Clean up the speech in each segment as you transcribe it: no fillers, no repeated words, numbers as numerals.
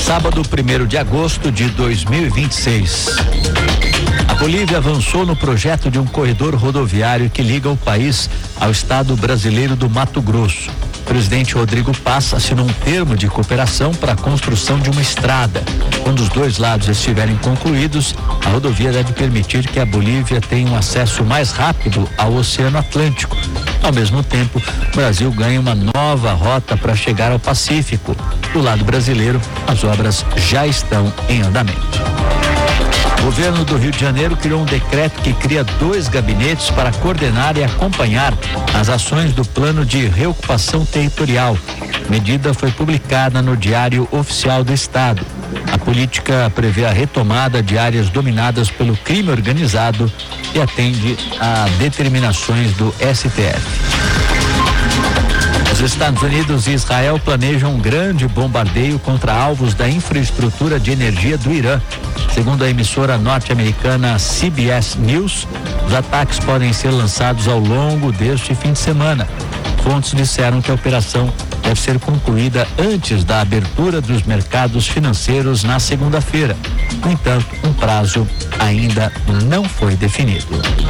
Sábado, 1º de agosto de 2026. A Bolívia avançou no projeto de um corredor rodoviário que liga o país ao estado brasileiro do Mato Grosso. O presidente Rodrigo Paz assinou um termo de cooperação para a construção de uma estrada. Quando os dois lados estiverem concluídos, a rodovia deve permitir que a Bolívia tenha um acesso mais rápido ao Oceano Atlântico. Ao mesmo tempo, o Brasil ganha uma nova rota para chegar ao Pacífico. Do lado brasileiro, as obras já estão em andamento. O governo do Rio de Janeiro criou um decreto que cria 2 gabinetes para coordenar e acompanhar as ações do Plano de Reocupação Territorial. A medida foi publicada no Diário Oficial do Estado. A política prevê a retomada de áreas dominadas pelo crime organizado e atende a determinações do STF. Os Estados Unidos e Israel planejam um grande bombardeio contra alvos da infraestrutura de energia do Irã. Segundo a emissora norte-americana CBS News, os ataques podem ser lançados ao longo deste fim de semana. Fontes disseram que a operação deve ser concluída antes da abertura dos mercados financeiros na segunda-feira. No entanto, um prazo ainda não foi definido.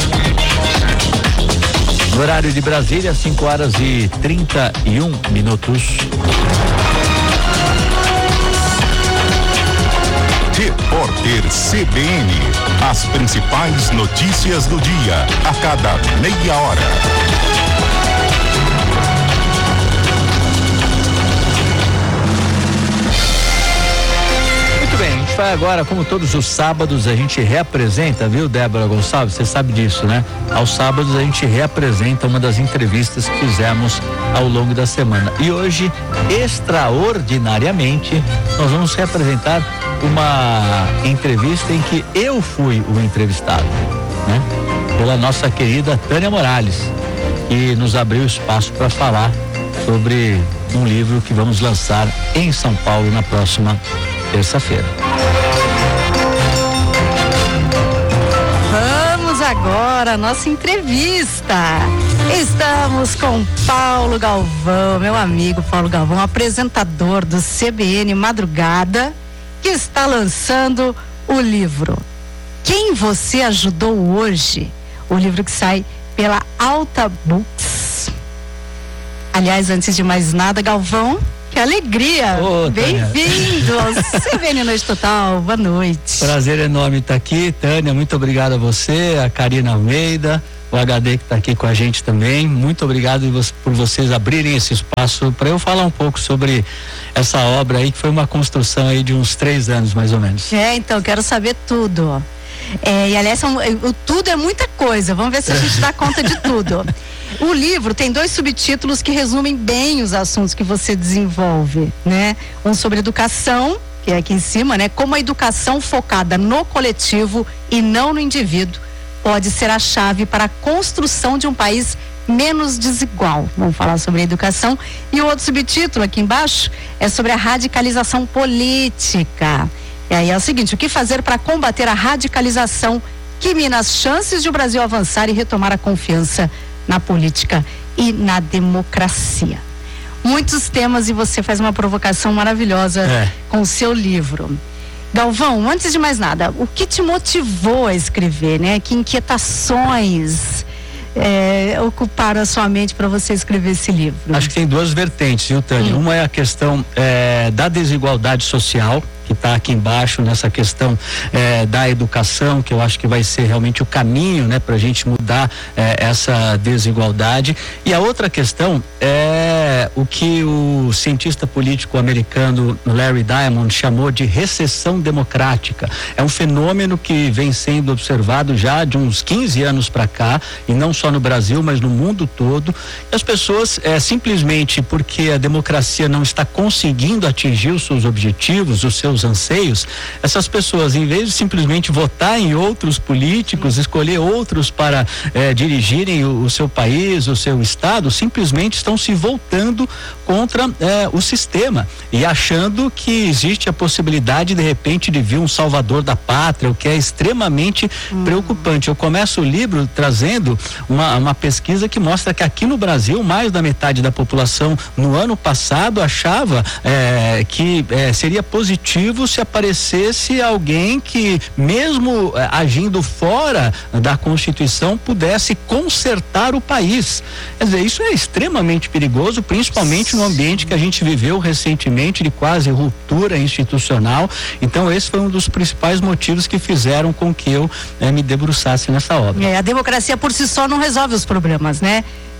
No horário de Brasília, 5h31. Repórter CBN. As principais notícias do dia, a cada meia hora. Muito bem, a gente vai agora, como todos os sábados, a gente reapresenta, viu, Débora Gonçalves? Você sabe disso, né? Aos sábados a gente reapresenta uma das entrevistas que fizemos ao longo da semana. E hoje, extraordinariamente, nós vamos reapresentar uma entrevista em que eu fui o entrevistado, né? Pela nossa querida Tânia Morales, que nos abriu espaço para falar sobre um livro que vamos lançar em São Paulo na próxima terça-feira. Vamos agora à nossa entrevista. Estamos com Paulo Galvão, meu amigo Paulo Galvão, apresentador do CBN Madrugada, que está lançando o livro Quem Você Ajudou Hoje, o livro que sai pela Alta Books. Aliás, antes de mais nada, Galvão, que alegria! Bem-vindo ao CBN Noite Total, boa noite. Prazer enorme estar aqui, Tânia, muito obrigado a você, a Karina Almeida, o HD que está aqui com a gente também. Muito obrigado por vocês abrirem esse espaço para eu falar um pouco sobre essa obra aí, que foi uma construção aí de uns 3 anos mais ou menos. Então, quero saber tudo. E aliás, o tudo é muita coisa, vamos ver se a gente dá conta de tudo. O livro tem 2 subtítulos que resumem bem os assuntos que você desenvolve, né? Um sobre educação, que é aqui em cima, né? Como a educação focada no coletivo e não no indivíduo pode ser a chave para a construção de um país menos desigual. Vamos falar sobre a educação. E o outro subtítulo aqui embaixo é sobre a radicalização política. E aí é o seguinte: o que fazer para combater a radicalização que mina as chances de o Brasil avançar e retomar a confiança na política e na democracia. Muitos temas, e você faz uma provocação maravilhosa com o seu livro. Galvão, antes de mais nada, o que te motivou a escrever, né? Que inquietações ocuparam a sua mente para você escrever esse livro? Acho que tem 2 vertentes, viu, Tânia? Uma é a questão da desigualdade social, que está aqui embaixo, nessa questão da educação, que eu acho que vai ser realmente o caminho, né, para a gente mudar essa desigualdade. E a outra questão é o que o cientista político americano Larry Diamond chamou de recessão democrática. É um fenômeno que vem sendo observado já de uns 15 anos para cá, e não só no Brasil, mas no mundo todo. E as pessoas, simplesmente porque a democracia não está conseguindo atingir os seus objetivos, os seus anseios, essas pessoas, em vez de simplesmente votar em outros políticos, escolher outros para dirigirem o seu país, o seu estado, simplesmente estão se voltando contra o sistema e achando que existe a possibilidade de repente de vir um salvador da pátria, o que é extremamente preocupante. Eu começo o livro trazendo uma pesquisa que mostra que aqui no Brasil mais da metade da população no ano passado achava que seria positivo se aparecesse alguém que mesmo agindo fora da Constituição pudesse consertar o país. Quer dizer, isso é extremamente perigoso, principalmente no ambiente que a gente viveu recentemente de quase ruptura institucional. Então esse foi um dos principais motivos que fizeram com que eu me debruçasse nessa obra. A democracia por si só não resolve os problemas, né?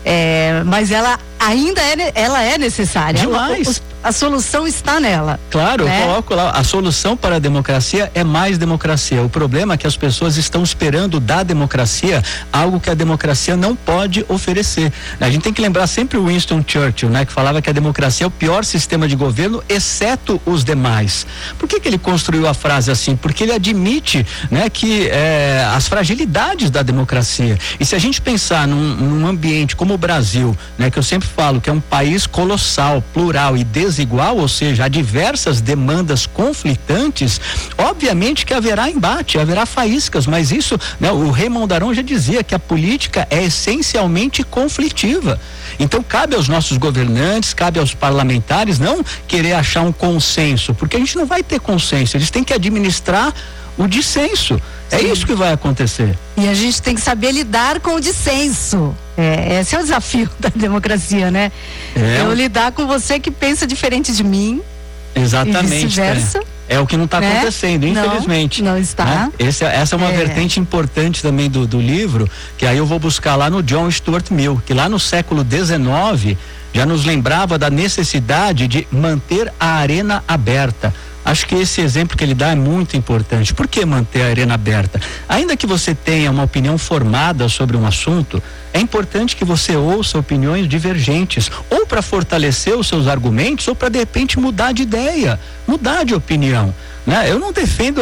Mas ela ainda é necessária. Demais. A solução está nela. Claro, né? Eu coloco lá, a solução para a democracia é mais democracia. O problema é que as pessoas estão esperando da democracia algo que a democracia não pode oferecer. A gente tem que lembrar sempre o Winston Churchill, né? Que falava que a democracia é o pior sistema de governo, exceto os demais. Por que ele construiu a frase assim? Porque ele admite, né, que as fragilidades da democracia. E se a gente pensar num ambiente como o Brasil, né? Que eu sempre falo que é um país colossal, plural e desigual, ou seja, há diversas demandas conflitantes, obviamente que haverá embate, haverá faíscas, mas isso, né, o Raymond Aron já dizia que a política é essencialmente conflitiva. Então cabe aos nossos governantes, cabe aos parlamentares não querer achar um consenso, porque a gente não vai ter consenso, eles têm que administrar o dissenso. É isso que vai acontecer. E a gente tem que saber lidar com o dissenso. Esse é o desafio da democracia, né? Eu lidar com você que pensa diferente de mim. Exatamente. E vice-versa. É o que não está acontecendo, infelizmente. Não está. Né? Essa é uma vertente importante também do livro, que aí eu vou buscar lá no John Stuart Mill, que lá no século XIX já nos lembrava da necessidade de manter a arena aberta. Acho que esse exemplo que ele dá é muito importante. Por que manter a arena aberta? Ainda que você tenha uma opinião formada sobre um assunto, é importante que você ouça opiniões divergentes, ou para fortalecer os seus argumentos, ou para de repente mudar de ideia, mudar de opinião. Né? Eu não defendo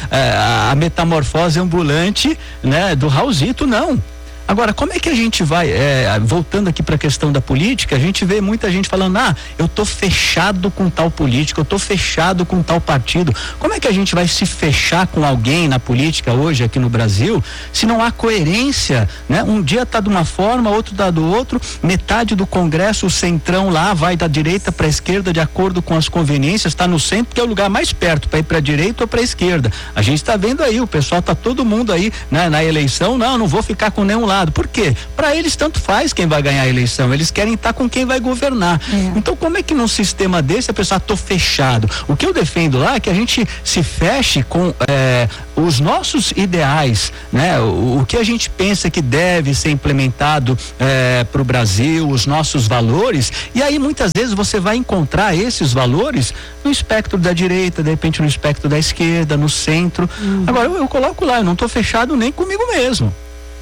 a metamorfose ambulante, né, do Raulzito, não. Agora, como é que a gente vai, voltando aqui para a questão da política, a gente vê muita gente falando, eu tô fechado com tal político, eu tô fechado com tal partido. Como é que a gente vai se fechar com alguém na política hoje aqui no Brasil, se não há coerência, né? Um dia tá de uma forma, outro tá do outro, metade do Congresso, o centrão lá, vai da direita para a esquerda de acordo com as conveniências, tá no centro, que é o lugar mais perto, para ir para a direita ou para a esquerda. A gente tá vendo aí, o pessoal tá todo mundo aí, né, na eleição, não vou ficar com nenhum lado. Por quê? Para eles tanto faz quem vai ganhar a eleição, eles querem estar com quem vai governar. Então como é que num sistema desse a pessoa tô fechado? O que eu defendo lá é que a gente se feche com os nossos ideais, né? O que a gente pensa que deve ser implementado para o Brasil, os nossos valores, e aí muitas vezes você vai encontrar esses valores no espectro da direita, de repente no espectro da esquerda, no centro. Agora eu coloco lá, eu não tô fechado nem comigo mesmo.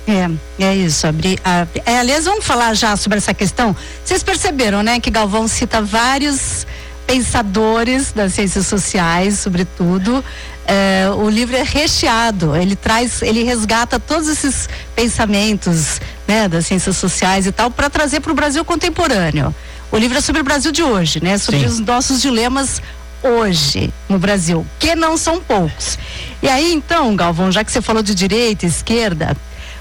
É isso, aliás, vamos falar já sobre essa questão. Vocês perceberam, né, que Galvão cita vários pensadores das ciências sociais, sobretudo. O livro é recheado, ele resgata todos esses pensamentos, né, das ciências sociais e tal, para trazer para o Brasil contemporâneo. O livro é sobre o Brasil de hoje, né, sobre os nossos dilemas hoje no Brasil, que não são poucos. E aí, então, Galvão, já que você falou de direita e esquerda,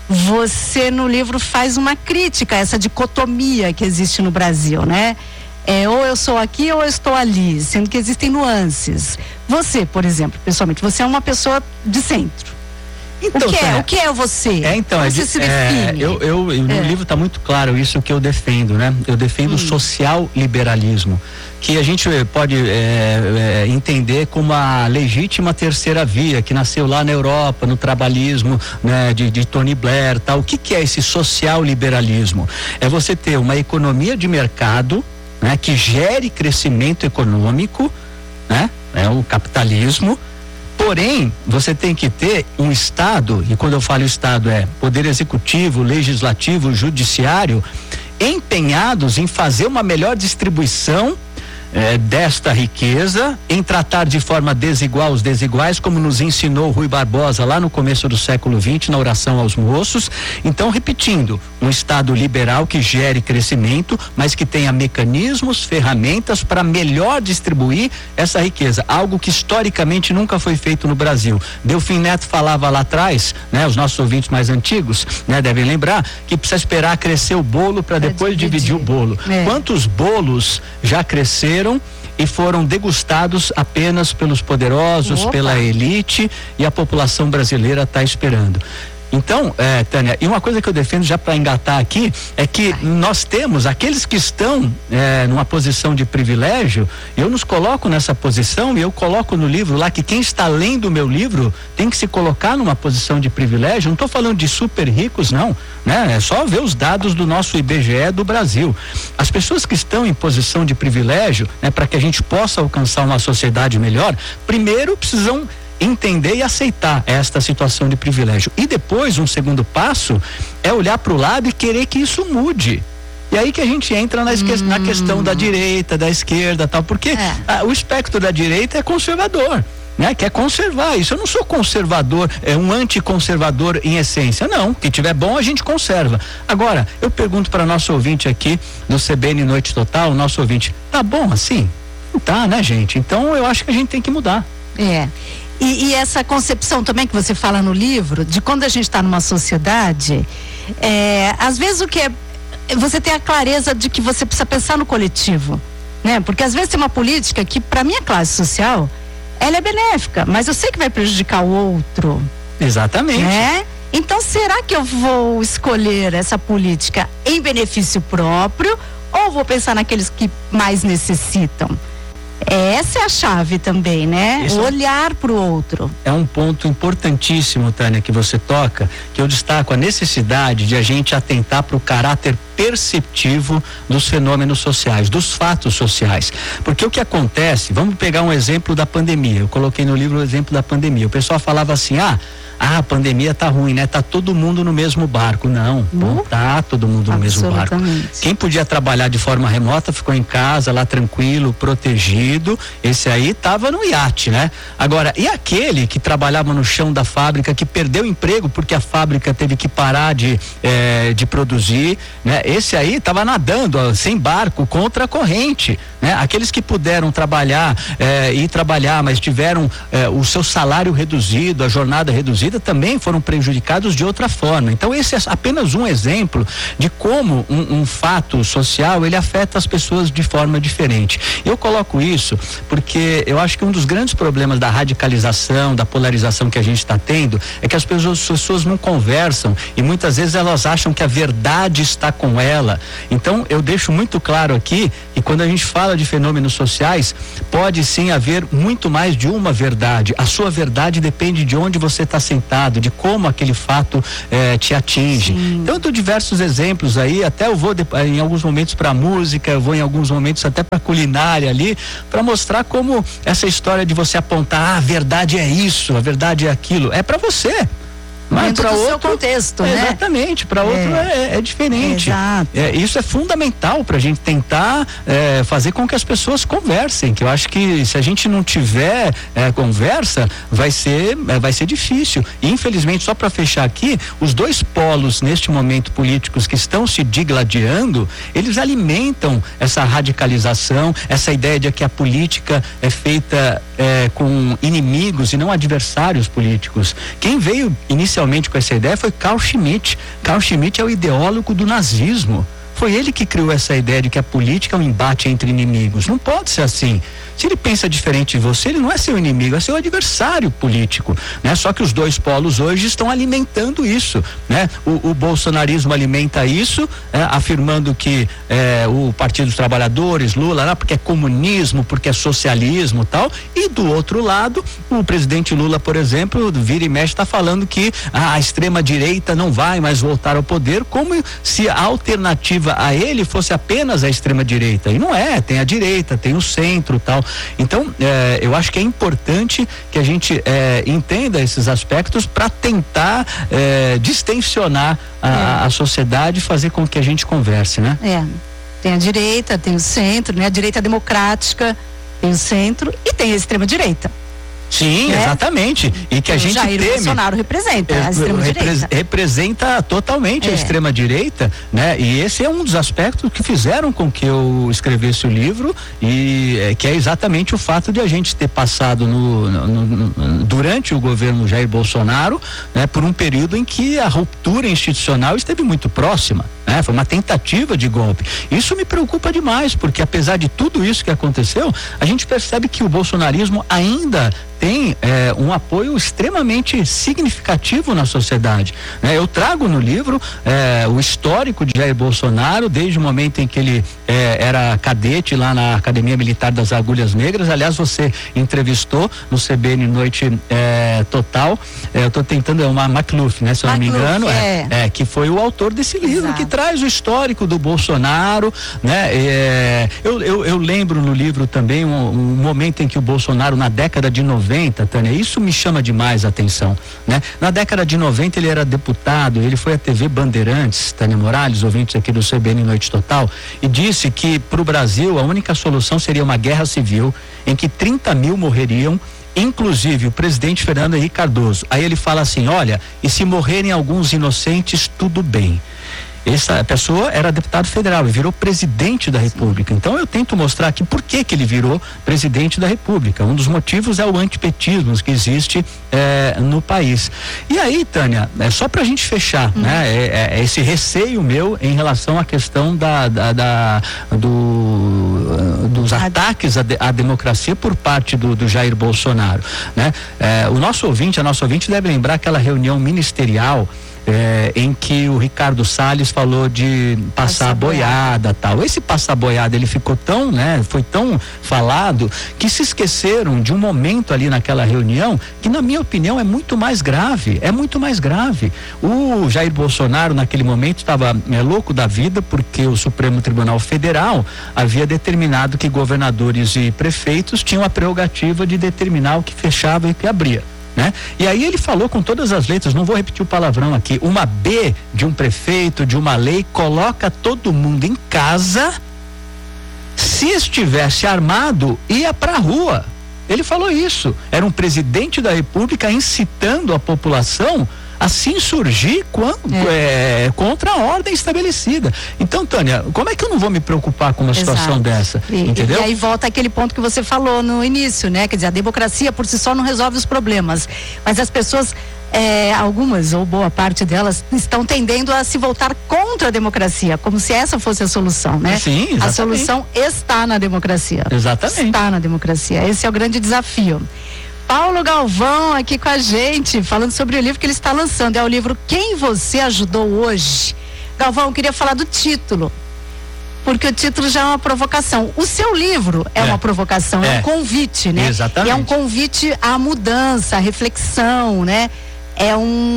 você no livro faz uma crítica a essa dicotomia que existe no Brasil, né? Ou eu sou aqui ou eu estou ali, sendo que existem nuances. Você, por exemplo, pessoalmente, você é uma pessoa de centro. Então, o que é você? Você se define? No livro está muito claro isso que eu defendo, né? Eu defendo o social liberalismo, que a gente pode entender como a legítima terceira via, que nasceu lá na Europa, no trabalhismo, né, de Tony Blair, tal. O que é esse social liberalismo? É você ter uma economia de mercado, né, que gere crescimento econômico, né? É o capitalismo. Porém, você tem que ter um Estado, e quando eu falo Estado é poder executivo, legislativo, judiciário, empenhados em fazer uma melhor distribuição desta riqueza, em tratar de forma desigual os desiguais, como nos ensinou Rui Barbosa lá no começo do século XX, na oração aos moços. Então, repetindo, um Estado liberal que gere crescimento, mas que tenha mecanismos, ferramentas para melhor distribuir essa riqueza, algo que historicamente nunca foi feito no Brasil. Delfim Neto falava lá atrás, né, os nossos ouvintes mais antigos, né, devem lembrar que precisa esperar crescer o bolo para depois dividir o bolo. Quantos bolos já cresceram e foram degustados apenas pelos poderosos, pela elite, e a população brasileira está esperando? Então, Tânia, e uma coisa que eu defendo já para engatar aqui é que nós temos aqueles que estão numa posição de privilégio. Eu nos coloco nessa posição e eu coloco no livro lá que quem está lendo o meu livro tem que se colocar numa posição de privilégio. Não estou falando de super ricos, não, né? É só ver os dados do nosso IBGE do Brasil. As pessoas que estão em posição de privilégio, né, para que a gente possa alcançar uma sociedade melhor, primeiro precisam entender e aceitar esta situação de privilégio. E depois, um segundo passo é olhar para o lado e querer que isso mude. E aí que a gente entra na questão da direita, da esquerda, tal, porque o espectro da direita é conservador, né? Quer conservar isso. Eu não sou conservador, um anticonservador em essência, não. Que tiver bom a gente conserva. Agora, eu pergunto para nosso ouvinte aqui do CBN Noite Total, nosso ouvinte, tá bom assim? Não tá, né, gente? Então eu acho que a gente tem que mudar. E essa concepção também que você fala no livro, de quando a gente está numa sociedade, às vezes você tem a clareza de que você precisa pensar no coletivo, né? Porque às vezes tem uma política que, para minha classe social, ela é benéfica, mas eu sei que vai prejudicar o outro. Exatamente. Né? Então, será que eu vou escolher essa política em benefício próprio ou vou pensar naqueles que mais necessitam? Essa é a chave também, né? O olhar para o outro. É um ponto importantíssimo, Tânia, que você toca, que eu destaco a necessidade de a gente atentar para o caráter perceptivo dos fenômenos sociais, dos fatos sociais. Porque o que acontece, vamos pegar um exemplo da pandemia. Eu coloquei no livro o exemplo da pandemia. O pessoal falava assim, a pandemia tá ruim, né? Tá todo mundo no mesmo barco. Não tá todo mundo no mesmo barco. Quem podia trabalhar de forma remota ficou em casa, lá tranquilo, protegido. Esse aí tava no iate, né? Agora, e aquele que trabalhava no chão da fábrica, que perdeu o emprego porque a fábrica teve que parar de produzir, né? Esse aí tava nadando, sem barco, contra a corrente, né? Aqueles que puderam trabalhar, ir trabalhar, mas tiveram o seu salário reduzido, a jornada reduzida, também foram prejudicados de outra forma. Então esse é apenas um exemplo de como um fato social ele afeta as pessoas de forma diferente. Eu coloco isso porque eu acho que um dos grandes problemas da radicalização, da polarização que a gente está tendo é que as pessoas não conversam e muitas vezes elas acham que a verdade está com ela. Então eu deixo muito claro aqui que quando a gente fala de fenômenos sociais, pode sim haver muito mais de uma verdade. A sua verdade depende de onde você está sentado, de como aquele fato te atinge. Sim. Então eu dou diversos exemplos aí, até eu vou em alguns momentos para música, eu vou em alguns momentos até para culinária ali, para mostrar como essa história de você apontar, a verdade é isso, a verdade é aquilo, é para você. Mas para outro, seu contexto, né? Exatamente, para outro é diferente. Exato. Isso é fundamental para a gente tentar fazer com que as pessoas conversem, que eu acho que se a gente não tiver conversa, vai ser difícil. E infelizmente, só para fechar aqui, os dois polos neste momento políticos que estão se digladiando, eles alimentam essa radicalização, essa ideia de que a política é feita com inimigos e não adversários políticos. Quem veio inicialmente com essa ideia foi Carl Schmitt. Carl Schmitt é o ideólogo do nazismo. Foi ele que criou essa ideia de que a política é um embate entre inimigos. Não pode ser assim. Se ele pensa diferente de você, ele não é seu inimigo, é seu adversário político, né? Só que os dois polos hoje estão alimentando isso, né? O bolsonarismo alimenta isso, afirmando que o Partido dos Trabalhadores, Lula, porque é comunismo, porque é socialismo, tal. E do outro lado, o presidente Lula, por exemplo, vira e mexe, está falando que a extrema direita não vai mais voltar ao poder, como se a alternativa a ele fosse apenas a extrema direita. E não é, tem a direita, tem o centro, tal. Então, eu acho que é importante que a gente entenda esses aspectos para tentar distensionar a sociedade e fazer com que a gente converse, né? Tem a direita, tem o centro, né? A direita democrática, tem o centro e tem a extrema-direita. Sim, né? Exatamente. E que a gente Jair teme. Bolsonaro representa a extrema-direita. Representa totalmente a extrema-direita, né? E esse é um dos aspectos que fizeram com que eu escrevesse o livro, e que é exatamente o fato de a gente ter passado durante o governo Jair Bolsonaro, né, por um período em que a ruptura institucional esteve muito próxima, né? Foi uma tentativa de golpe. Isso me preocupa demais, porque apesar de tudo isso que aconteceu, a gente percebe que o bolsonarismo ainda tem um apoio extremamente significativo na sociedade, né? Eu trago no livro o histórico de Jair Bolsonaro desde o momento em que ele era cadete lá na Academia Militar das Agulhas Negras. Aliás, você entrevistou no CBN Noite Total, eu estou tentando, uma McLuff, né? Se eu não me engano, que foi o autor desse livro. Exato. Que traz o histórico do Bolsonaro, né? Eu lembro no livro também um momento em que o Bolsonaro, na década de 90, Tânia, isso me chama demais a atenção, né? Na década de 90 ele era deputado, ele foi à TV Bandeirantes, Tânia Morales, ouvintes aqui do CBN Noite Total, e disse que para o Brasil a única solução seria uma guerra civil em que 30 mil morreriam, inclusive o presidente Fernando Henrique Cardoso. Aí ele fala assim: olha, e se morrerem alguns inocentes, tudo bem. Essa pessoa era deputado federal e virou presidente da República. Então eu tento mostrar aqui por que ele virou presidente da República. Um dos motivos é o antipetismo que existe no país. E aí, Tânia, só pra gente fechar, né? Esse receio meu em relação à questão dos ataques à democracia por parte do Jair Bolsonaro, né? A nossa ouvinte deve lembrar aquela reunião ministerial em que o Ricardo Salles falou de passar boiada, tal. Esse passar boiada, ele ficou tão, né? Foi tão falado que se esqueceram de um momento ali naquela reunião que, na minha opinião, é muito mais grave. O Jair Bolsonaro naquele momento estava louco da vida porque o Supremo Tribunal Federal havia determinado que governadores e prefeitos tinham a prerrogativa de determinar o que fechava e o que abria, né? E aí ele falou com todas as letras, não vou repetir o palavrão aqui, uma B de um prefeito, de uma lei, coloca todo mundo em casa, se estivesse armado, ia pra rua. Ele falou isso, era um presidente da República incitando a população a se insurgir contra a ordem estabelecida. Então, Tânia, como é que eu não vou me preocupar com uma situação dessa? Entendeu? E aí volta aquele ponto que você falou no início, né? Quer dizer, a democracia por si só não resolve os problemas, mas as pessoas, algumas ou boa parte delas, estão tendendo a se voltar contra a democracia, como se essa fosse a solução, né? Sim, exatamente. A solução está na democracia. Exatamente. Está na democracia. Esse é o grande desafio. Paulo Galvão aqui com a gente, falando sobre o livro que ele está lançando. É o livro Quem Você Ajudou Hoje. Galvão, eu queria falar do título, porque o título já é uma provocação. O seu livro é uma provocação, é um convite, né? Exatamente. E é um convite à mudança, à reflexão, né? É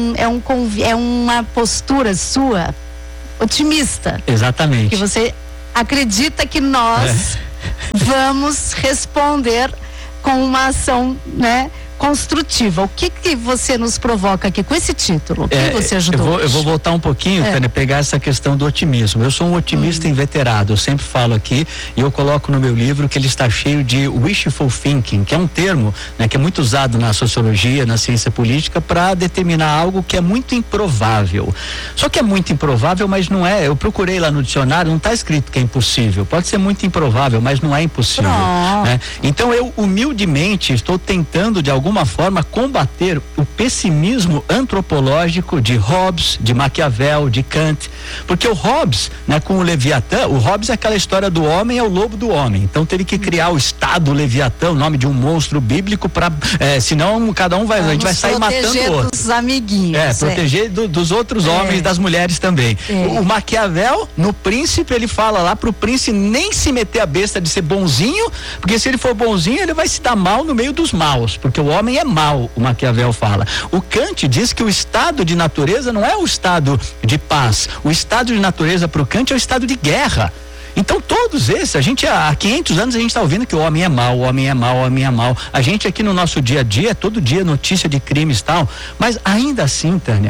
uma postura sua otimista. Exatamente. Que você acredita que nós vamos responder com uma ação, né, construtiva. O que você nos provoca aqui com esse título? Quem você ajudou? Eu vou voltar um pouquinho, Tânia, pegar essa questão do otimismo. Eu sou um otimista inveterado, eu sempre falo aqui, e eu coloco no meu livro que ele está cheio de wishful thinking, que é um termo, né, que é muito usado na sociologia, na ciência política, para determinar algo que é muito improvável. Só que é muito improvável, mas não é. Eu procurei lá no dicionário, não está escrito que é impossível. Pode ser muito improvável, mas não é impossível, né? Então eu humildemente estou tentando de alguma forma combater o pessimismo antropológico de Hobbes, de Maquiavel, de Kant, porque o Hobbes, né, com o Leviatã, o Hobbes é aquela história do homem é o lobo do homem, então teve que criar o Estado Leviatã, o nome de um monstro bíblico, para senão cada um a gente vai sair matando o outro. Dos amiguinhos. Proteger dos outros homens, das mulheres também. O Maquiavel, no Príncipe, ele fala lá pro príncipe nem se meter a besta de ser bonzinho, porque se ele for bonzinho, ele vai se dar mal no meio dos maus, porque o homem é mau, o Maquiavel fala. O Kant diz que o estado de natureza não é o estado de paz. O estado de natureza para o Kant é o estado de guerra. Então todos esses, há 500 anos a gente está ouvindo que o homem é mau, o homem é mau, o homem é mau. A gente aqui no nosso dia a dia, todo dia notícia de crimes e tal, mas ainda assim, Tânia,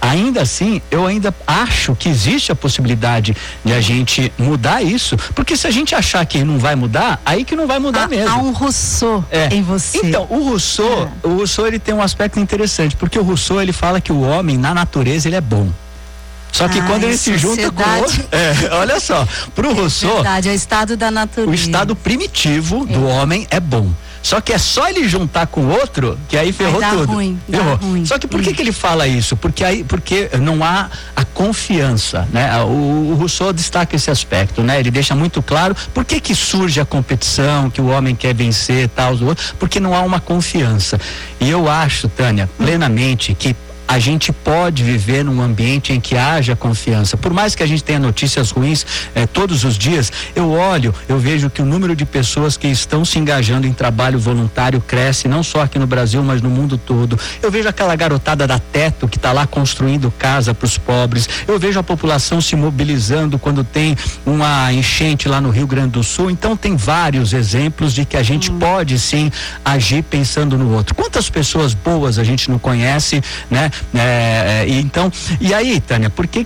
ainda assim, eu ainda acho que existe a possibilidade de a gente mudar isso, porque se a gente achar que não vai mudar, aí que não vai mudar mesmo. Há um Rousseau em você. Então, o Rousseau ele tem um aspecto interessante, porque o Rousseau ele fala que o homem na natureza ele é bom. Só que quando ele se junta com o outro, olha só, pro Rousseau, verdade, é o estado da natureza. O estado primitivo do homem é bom. Só que é só ele juntar com o outro que aí ferrou tudo. Dá ruim. Só que por que ele fala isso? Porque não há a confiança, né? O Rousseau destaca esse aspecto, né? Ele deixa muito claro por que surge a competição, que o homem quer vencer, tal, porque não há uma confiança. E eu acho, Tânia, plenamente que a gente pode viver num ambiente em que haja confiança. Por mais que a gente tenha notícias ruins todos os dias, eu vejo que o número de pessoas que estão se engajando em trabalho voluntário cresce, não só aqui no Brasil, mas no mundo todo. Eu vejo aquela garotada da Teto que está lá construindo casa para os pobres. Eu vejo a população se mobilizando quando tem uma enchente lá no Rio Grande do Sul. Então tem vários exemplos de que a gente pode sim agir pensando no outro. Quantas pessoas boas a gente não conhece, né? E aí, Tânia, por que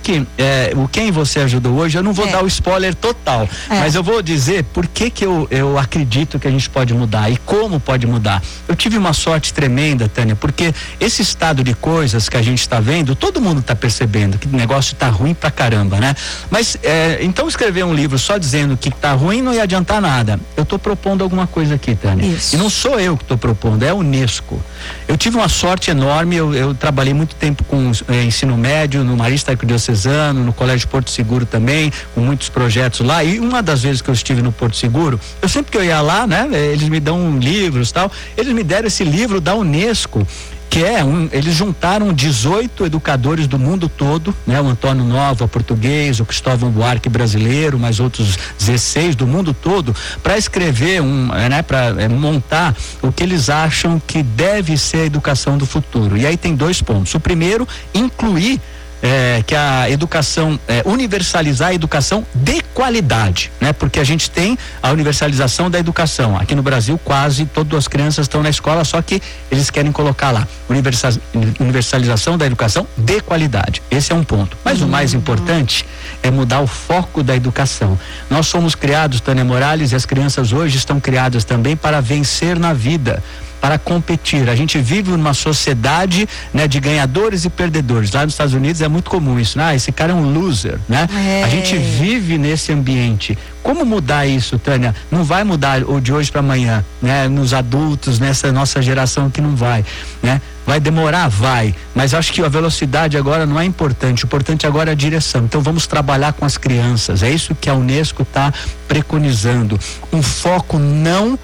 o Quem Você Ajudou hoje, eu não vou dar o spoiler total, mas eu vou dizer por que eu acredito que a gente pode mudar e como pode mudar. Eu tive uma sorte tremenda, Tânia, porque esse estado de coisas que a gente está vendo, todo mundo está percebendo que o negócio está ruim pra caramba, né? Mas então escrever um livro só dizendo que tá ruim não ia adiantar nada. Eu tô propondo alguma coisa aqui, Tânia. Isso. E não sou eu que tô propondo, é a Unesco. Eu tive uma sorte enorme, eu trabalhei muito tempo com ensino médio no Marista Arquidiocesano, no Colégio Porto Seguro também, com muitos projetos lá, e uma das vezes que eu estive no Porto Seguro, sempre que eu ia lá, né, eles me dão livros, tal, eles me deram esse livro da Unesco, que eles juntaram 18 educadores do mundo todo, né? O Antônio Nova, português, o Cristóvão Buarque, brasileiro, mais outros 16 do mundo todo, para escrever para montar o que eles acham que deve ser a educação do futuro. E aí tem 2 pontos. O primeiro, incluir que a educação, universalizar a educação de qualidade, né? Porque a gente tem a universalização da educação. Aqui no Brasil, quase todas as crianças estão na escola, só que eles querem colocar lá universalização da educação de qualidade. Esse é um ponto. Mas o mais importante é mudar o foco da educação. Nós somos criados, Tânia Morales, e as crianças hoje estão criadas também para vencer na vida, para competir. A gente vive numa sociedade, né, de ganhadores e perdedores. Lá nos Estados Unidos é muito comum isso, né? Esse cara é um loser, né? A gente vive nesse ambiente. Como mudar isso, Tânia? Não vai mudar de hoje para amanhã, né? Nos adultos, nessa nossa geração que não vai, né? Vai demorar? Vai, mas acho que a velocidade agora não é importante, o importante agora é a direção. Então vamos trabalhar com as crianças, é isso que a Unesco está preconizando, um foco não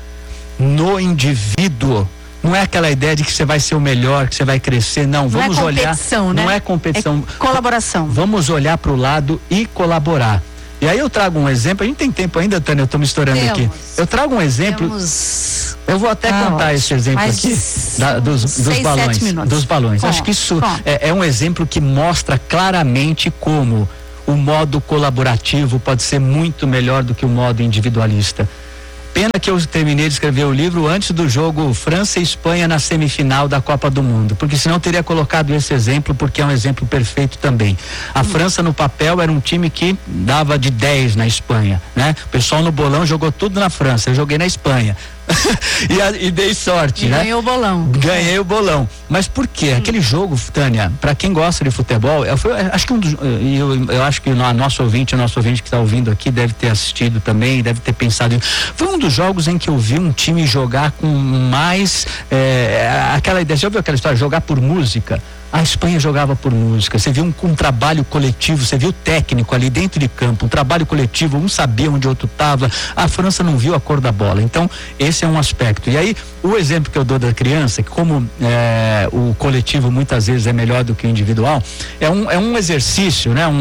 no indivíduo. Não é aquela ideia de que você vai ser o melhor, que você vai crescer, não. Vamos olhar. Não é competição. É colaboração. Vamos olhar para o lado e colaborar. E aí eu trago um exemplo, a gente tem tempo ainda, Tânia, eu estou me estourando aqui. Eu trago um exemplo. Eu vou até contar esse exemplo aqui dos balões. Dos balões. Acho que isso é um exemplo que mostra claramente como o modo colaborativo pode ser muito melhor do que o modo individualista. Pena que eu terminei de escrever o livro antes do jogo França e Espanha na semifinal da Copa do Mundo, porque senão eu teria colocado esse exemplo, porque é um exemplo perfeito também. A França no papel era um time que dava de 10 na Espanha, né? O pessoal no bolão jogou tudo na França, eu joguei na Espanha. e dei sorte, né? Ganhou o bolão. Ganhei o bolão. Mas por quê? Aquele jogo, Tânia, para quem gosta de futebol, acho que eu acho que o nosso ouvinte que está ouvindo aqui deve ter assistido também, deve ter pensado. Foi um dos jogos em que eu vi um time jogar com mais aquela ideia. Você já ouviu aquela história? Jogar por música? A Espanha jogava por música, você viu um trabalho coletivo, você viu o técnico ali dentro de campo, um trabalho coletivo, um sabia onde o outro estava. A França não viu a cor da bola. Então esse é um aspecto. E aí o exemplo que eu dou da criança, que como o coletivo muitas vezes é melhor do que o individual, é um exercício, né?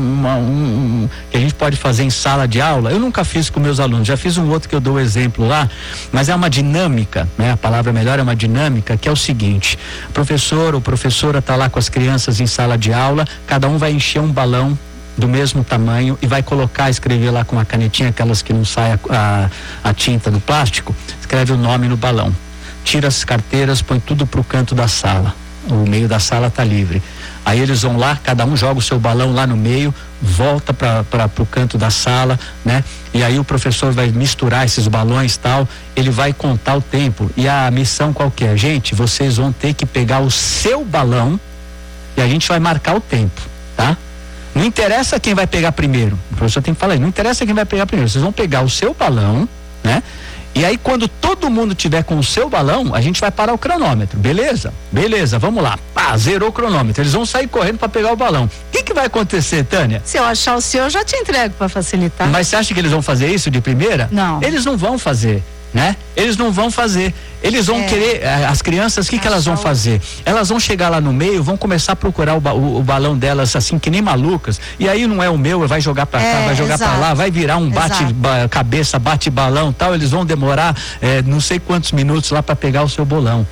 Que a gente pode fazer em sala de aula. Eu nunca fiz com meus alunos, já fiz um outro que eu dou o exemplo lá, mas é uma dinâmica, né? A palavra melhor é uma dinâmica, que é o seguinte: professor ou professora está lá com as crianças em sala de aula, cada um vai encher um balão do mesmo tamanho e vai escrever lá com uma canetinha, aquelas que não sai a tinta do plástico, escreve o nome no balão, tira as carteiras, põe tudo pro canto da sala, o meio da sala está livre. Aí eles vão lá, cada um joga o seu balão lá no meio, volta para o canto da sala, né? E aí o professor vai misturar esses balões e tal, ele vai contar o tempo. E a missão qual que é? Gente, vocês vão ter que pegar o seu balão e a gente vai marcar o tempo, tá? Não interessa quem vai pegar primeiro, o professor tem que falar isso, não interessa quem vai pegar primeiro, vocês vão pegar o seu balão, né? E aí quando todo mundo tiver com o seu balão, a gente vai parar o cronômetro, beleza? Beleza, vamos lá. Pá, zerou o cronômetro, eles vão sair correndo para pegar o balão. O que vai acontecer, Tânia? Se eu achar o seu, eu já te entrego para facilitar. Mas você acha que eles vão fazer isso de primeira? Não. Eles não vão fazer, né? Eles não vão fazer. Eles vão querer, as crianças, o que elas vão fazer? Elas vão chegar lá no meio, vão começar a procurar o balão delas assim, que nem malucas, e aí não é o meu, vai jogar pra cá, vai jogar pra lá, vai virar um bate-cabeça, bate-balão, tal, eles vão demorar não sei quantos minutos lá pra pegar o seu balão.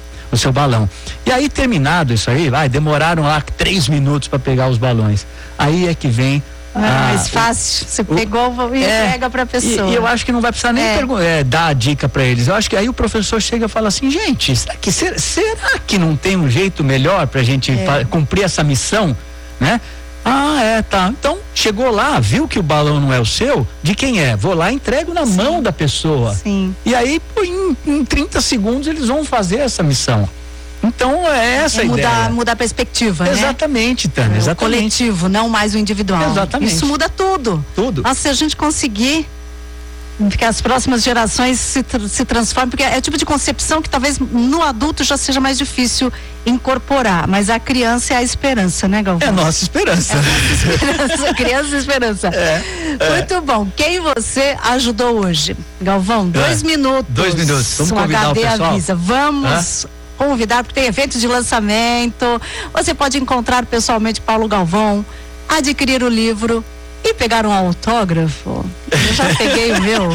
E aí, terminado isso aí, demoraram lá 3 minutos pra pegar os balões. Aí é que vem mais fácil, você pegou e entrega pra pessoa. E eu acho que não vai precisar nem dar a dica pra eles. Eu acho que aí o professor chega e fala assim, gente, será que não tem um jeito melhor pra gente cumprir essa missão, né? Tá. Então, chegou lá, viu que o balão não é o seu, de quem é? Vou lá e entrego na mão da pessoa. Sim. E aí, em 30 segundos, eles vão fazer essa missão. Então é essa a ideia. Mudar a perspectiva, né? Exatamente, Tânia, exatamente. O coletivo, não mais o individual. Exatamente. Isso muda tudo. Tudo. Mas se a gente conseguir que as próximas gerações se transformem, porque é o tipo de concepção que talvez no adulto já seja mais difícil incorporar, mas a criança é a esperança, né, Galvão? É a nossa esperança. Criança e esperança. Muito bom. Quem você ajudou hoje? Galvão, 2 minutos. 2 minutos. Vamos convidar o pessoal. Avisa. Vamos convidar, porque tem eventos de lançamento. Você pode encontrar pessoalmente Paulo Galvão, adquirir o livro e pegar um autógrafo. Eu já peguei o meu.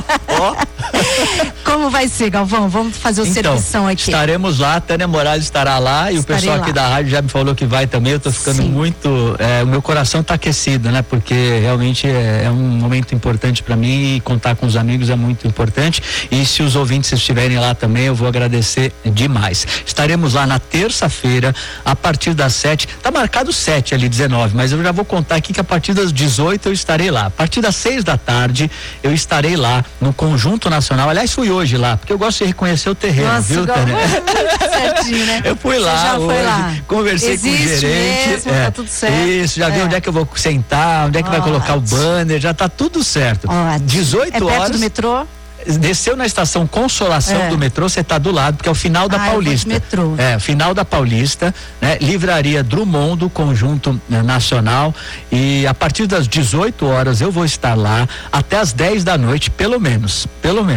Como vai ser, Galvão? Vamos fazer o servição aqui. Estaremos lá, Tânia Morales estará lá e o pessoal aqui da rádio já me falou que vai também. Eu tô ficando muito, o meu coração tá aquecido, né? Porque realmente é um momento importante para mim e contar com os amigos é muito importante. E se os ouvintes estiverem lá também, eu vou agradecer demais. Estaremos lá na terça-feira, a partir das 7. Tá marcado 7 ali, 19, mas eu já vou contar aqui que a partir das 18 eu estarei lá. A partir das 6 da tarde eu estarei lá no Conjunto Nacional. Aliás, fui hoje lá, porque eu gosto de reconhecer o terreno. Nossa, viu, Tânia? Certinho, né? Eu fui lá hoje, conversei com o gerente. Mesmo, tá tudo certo. Isso, já vi onde é que eu vou sentar, onde é que vai colocar o banner, já tá tudo certo. 18 horas. Perto do metrô? Desceu na estação Consolação do metrô, você tá do lado, porque é o final da Paulista. Metrô. Final da Paulista, né? Livraria Drummond, do Conjunto Nacional, e a partir das 18 horas eu vou estar lá até as 10 da noite, pelo menos.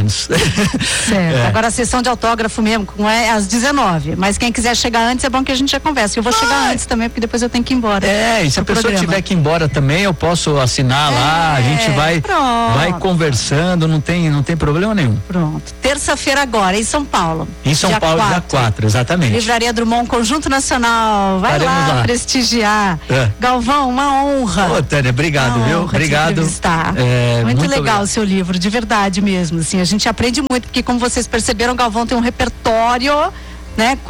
Certo. Agora a sessão de autógrafo mesmo, não é às 19, mas quem quiser chegar antes é bom que a gente já converse. Eu vou chegar antes também, porque depois eu tenho que ir embora. E se a pessoa tiver que ir embora também, eu posso assinar lá, a gente vai conversando, não tem problema nenhum. Pronto. Terça-feira agora, em São Paulo. Em São Paulo, dia 4, exatamente. Livraria Drummond, Conjunto Nacional. Vai lá prestigiar. Galvão, uma honra. Ô, Tânia, obrigado, viu? Obrigado. Muito legal o seu livro, de verdade mesmo. Assim, a gente aprende muito, porque como vocês perceberam, Galvão tem um repertório, né,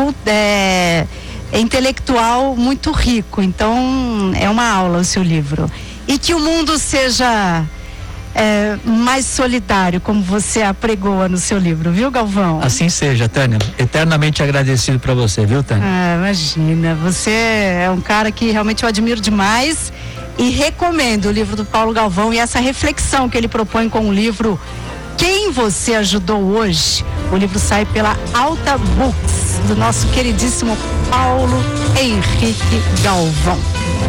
intelectual muito rico. Então, é uma aula o seu livro. E que o mundo seja mais solidário, como você apregoa no seu livro, viu, Galvão? Assim seja, Tânia. Eternamente agradecido pra você, viu, Tânia? Imagina, você é um cara que realmente eu admiro demais e recomendo o livro do Paulo Galvão e essa reflexão que ele propõe com o livro Quem Você Ajudou Hoje. O livro sai pela Alta Books, do nosso queridíssimo Paulo Henrique Galvão.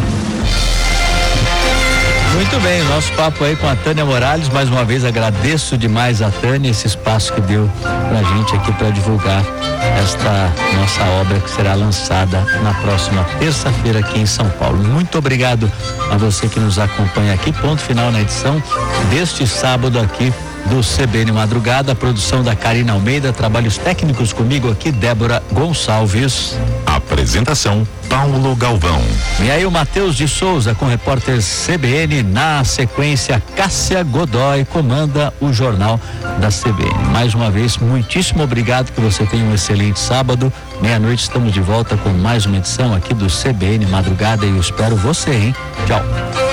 Muito bem, nosso papo aí com a Tânia Morales. Mais uma vez agradeço demais a Tânia, esse espaço que deu pra gente aqui para divulgar esta nossa obra que será lançada na próxima terça-feira aqui em São Paulo. Muito obrigado a você que nos acompanha aqui. Ponto final na edição deste sábado aqui do CBN Madrugada, a produção da Karina Almeida, trabalhos técnicos comigo aqui, Débora Gonçalves. Apresentação Paulo Galvão. E aí o Matheus de Souza com o repórter CBN. Na sequência, Cássia Godoy comanda o Jornal da CBN. Mais uma vez, muitíssimo obrigado, que você tenha um excelente sábado. Meia-noite estamos de volta com mais uma edição aqui do CBN Madrugada e eu espero você, hein? Tchau.